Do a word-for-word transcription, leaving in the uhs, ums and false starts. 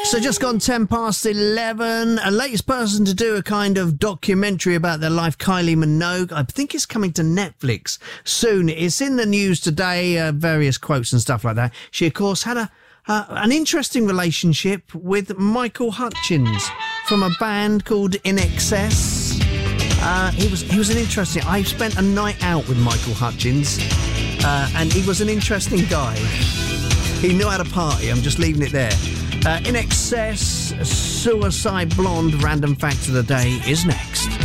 So just gone ten past eleven. A latest person to do a kind of documentary about their life, Kylie Minogue. I think it's coming to Netflix soon. It's in the news today, uh, various quotes and stuff like that. She, of course, had a uh, an interesting relationship with Michael Hutchins from a band called In Excess. Uh, he was he was an interesting... I spent a night out with Michael Hutchins, uh, and he was an interesting guy. He knew how to party. I'm just leaving it there. Uh, In Excess, Suicide Blonde, random fact of the day is next.